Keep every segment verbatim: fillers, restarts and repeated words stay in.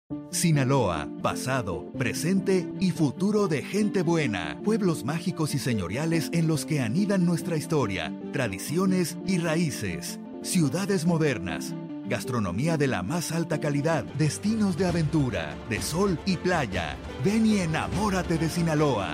Sinaloa, pasado, presente y futuro de gente buena. Pueblos mágicos y señoriales en los que anidan nuestra historia, tradiciones y raíces. Ciudades modernas. Gastronomía de la más alta calidad. Destinos de aventura, de sol y playa. Ven y enamórate de Sinaloa.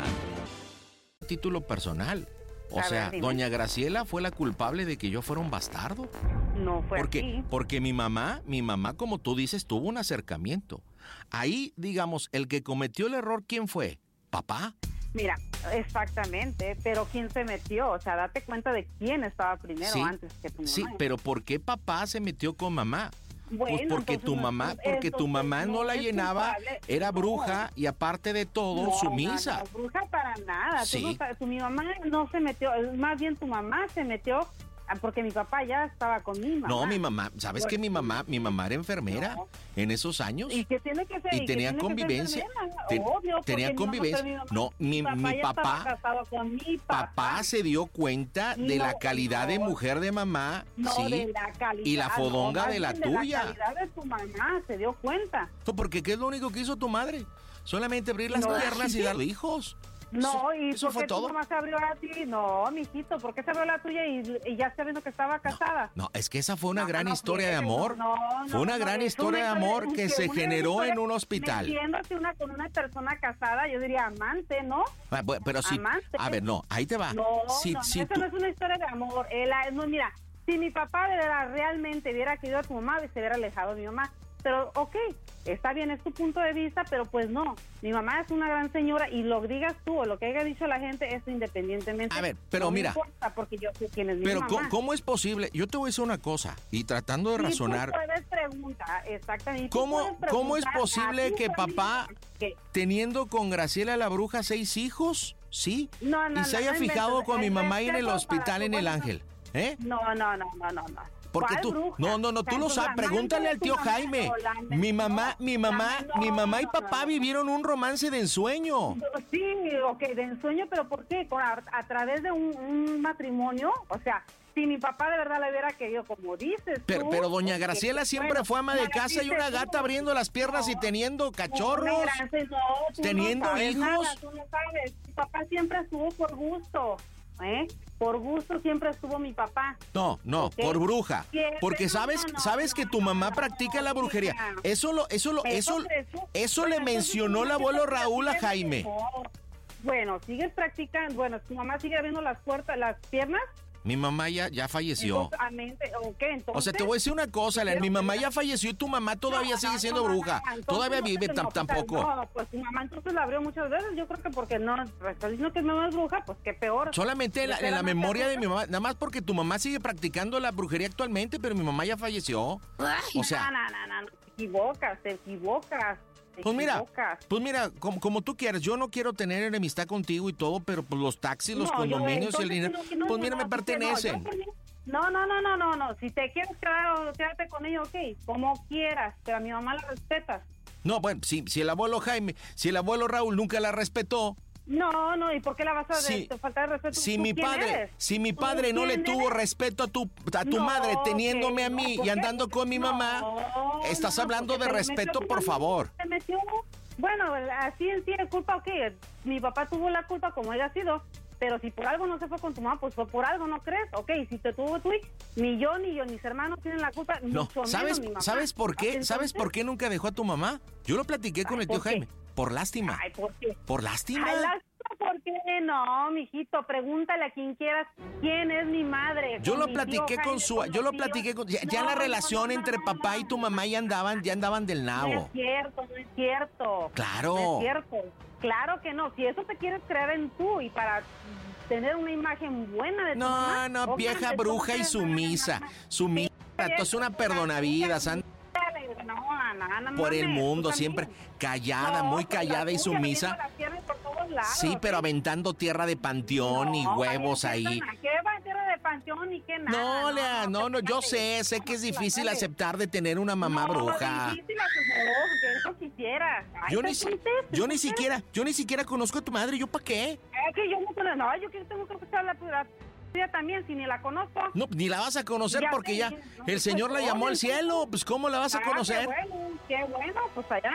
Título personal. O A sea, ver, dime. doña Graciela fue la culpable de que yo fuera un bastardo. No fue Porque, así. porque mi mamá, mi mamá, como tú dices, tuvo un acercamiento. Ahí, digamos, el que cometió el error, ¿quién fue? ¿Papá? Mira, exactamente, pero ¿quién se metió? O sea, date cuenta de quién estaba primero Sí, antes que tu mamá. sí, pero ¿por qué papá se metió con mamá? Bueno, Pues porque entonces tu no- mamá, porque tu entonces mamá no la es llenaba, culpable. era No. bruja y aparte de todo, No, sumisa. No, no, bruja para nada. Tú Sí. no sabes, tu, mi mamá no se metió, más bien tu mamá se metió ah, porque mi papá ya estaba con mi mamá. No, mi mamá, ¿sabes Bueno, que mi mamá, mi mamá era enfermera No. en esos años? ¿Y qué tiene que ser? Y que tenían tiene que ser convivencia. enfermera? Ten- Obvio, tenían porque no, convivencia. pero mi mamá- No, mi- mi ya estaba papá- casado con mi papá. Papá se dio cuenta de No, la calidad de no. mujer de mamá, No, sí, de la calidad. y la fodonga no, más de la bien tuya. De la calidad de tu mamá, se dio cuenta. Porque ¿qué es lo único que hizo tu madre? Solamente abrir las No. piernas y dar hijos. No, Eso- y eso ¿por fue qué todo. tu mamá se abrió a ti? No, mijito, ¿por qué se abrió la tuya y, y ya sabiendo que estaba casada? No, es que esa fue una No, gran no, historia de fíjate, amor. no, no, Fue una no, gran es historia de una amor historia- que se una generó historia en un hospital. Metiéndose una con una persona casada, yo diría amante, ¿no? Ah, bu- Pero sí, Amante. a ver, no, ahí te va. No, Si- no, si eso tú- no es una historia de amor. Él, no, mira, si mi papá de verdad realmente hubiera querido a tu mamá, se hubiera alejado de mi mamá. Pero, ok, está bien, es tu punto de vista, pero pues no. Mi mamá es una gran señora y lo digas tú o lo que haya dicho la gente, eso independientemente. A ver, pero no me mira. importa porque yo sé quién es mi Pero mamá. ¿cómo, cómo es posible? Yo te voy a decir una cosa y tratando de Y razonar. tú puedes preguntar, exactamente. y tú ¿Cómo, puedes ¿Cómo es preguntar posible a tu que papá, familia que- teniendo con Graciela la bruja seis hijos, sí, No, no, y se no, haya no fijado inventes. con mi El mamá ahí en el respeto hospital para en tu el mamá. Ángel? ¿Eh? No, no, no, no, no, no. Porque ¿Cuál tú, bruja? no, no, no, tú lo Tanto sabes, la madre pregúntale de al tu tío mamá, Jaime. o la- Mi mamá, no, mi mamá, la- mi no, mamá y no, papá no. vivieron un romance de ensueño. Sí, ok, de ensueño, pero ¿por qué? Con- A, a través de un, un matrimonio, o sea, si mi papá de verdad le hubiera querido, como dices Pero, tú, pero doña ok, Graciela siempre bueno, fue ama de como casa y dijiste una tú, gata abriendo las piernas y no, teniendo cachorros. no, gracias, no, tú teniendo no sabes hijos. nada, tú no sabes. Mi papá siempre estuvo por gusto, ¿eh? Por gusto siempre estuvo mi papá. No, no, Ok. por bruja. Siempre, Porque no, sabes, no, no, sabes no, que tu no, mamá no, practica no, la brujería. hija. Eso lo, eso lo, eso, Eso, eso. eso Bueno, le entonces, mencionó ¿tu el mamá abuelo sigue Raúl a practicando? Jaime. No. Bueno, sigues practicando. Bueno, tu mamá sigue abriendo las puertas, las piernas. Mi mamá ya, ya falleció. Entonces, amente, ok, entonces. O sea, te voy a decir una cosa, Len, mi mamá ya falleció y tu mamá todavía No, sigue no, siendo no, bruja. no, entonces Todavía no, vive, no, tam- pues, tampoco. No, pues tu mamá entonces la abrió muchas veces. Yo creo que porque no, pues, estás diciendo que mi mamá es bruja, pues qué peor. Solamente en la, en la Era más memoria de bruja. mi mamá, nada más porque tu mamá sigue practicando la brujería actualmente, pero mi mamá ya falleció. O sea, No, no, no, no, no, te equivocas, te equivocas. Te pues mira, equivocas. pues mira, como, como tú quieras, yo no quiero tener enemistad contigo y todo, pero pues los taxis, los No, yo, condominios y el entonces, dinero, no, no, pues mira, no, me pues, que no, pertenecen. yo también- No, no, no, no, no, no. Si te quieres quedar o quédate con ellos, ok, como quieras, pero a mi mamá la respetas. No, bueno, si, si el abuelo Jaime, si el abuelo Raúl nunca la respetó, No, no, ¿y por qué la vas a Si- de, faltar de respeto? si ¿Tú mi quién padre, eres? si mi ¿Tú padre no le quién tuvo eres? respeto a tu, a tu No, madre teniéndome que a no, mí ¿por y qué? andando con mi No, mamá, estás no, hablando porque de se le respeto, metió por tu favor. mamá, se metió. Bueno, así en sí es culpa, ok, mi papá tuvo la culpa como haya sido, pero si por algo no se fue con tu mamá, pues fue por algo, ¿no crees? Ok, si te tuvo tú, ni yo, ni yo, ni mis hermanos tienen la culpa, No, mucho ¿sabes, menos mi mamá. ¿sabes por qué? Entonces, ¿Sabes por qué nunca dejó a tu mamá? Yo lo platiqué con Ay, el tío ¿por qué? Jaime. Por lástima. Ay, ¿por qué? Por lástima. Ay, lástima, ¿por qué no, mijito? Pregúntale a quien quieras quién es mi madre. Yo con lo mi platiqué tío con Jaime, su, con yo lo los tíos. platiqué con, ya, ya No, la no, relación no, entre no, papá no, y tu no, mamá ya andaban, ya andaban del No nabo. es cierto, no es cierto. Claro. No es cierto. Claro que no. Si eso te quieres creer en tú y para tener una imagen buena de tu No, mamá. no, obviamente, vieja tú bruja y quieres sumisa, ver a la mamá. sumisa, tú es una perdonavidas, anda No, no, no, por el mames, mundo, tú siempre también. callada, No, muy pues, callada la y tuya, sumisa. viendo las piernas por todos lados, Sí, pero ¿sí? aventando tierra de panteón y No, huevos vaya, ahí. ¿qué va a tierra de panteón ni qué nada? No, Lea, no, no, yo espérate. sé, sé que es No, difícil ándale. aceptar de tener una mamá No, bruja. difícil aceptar, que eso quisieras. Ay, Yo ¿te ni, si- sientes? ¿Te yo ni sientes? siquiera, yo ni siquiera conozco a tu madre, ¿yo para qué? Es que yo no conozco, no, yo que tengo que escuchar la tuya también, si ni la conozco. No, ni la vas a conocer Ya porque sé, ya no, el Señor la pues, llamó al obvio. cielo, pues ¿cómo la vas a Ah, conocer? Qué bueno, qué bueno, pues allá.